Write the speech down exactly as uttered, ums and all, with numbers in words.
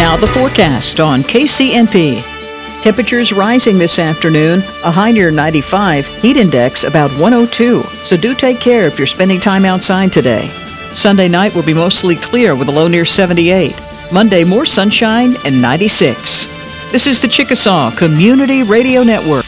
Now the forecast on K C N P. Temperatures rising this afternoon, a high near ninety-five, heat index about one oh two. So do take care if you're spending time outside today. Sunday night will be mostly clear with a low near seventy-eight. Monday, more sunshine and ninety-six. This is the Chickasaw Community Radio Network.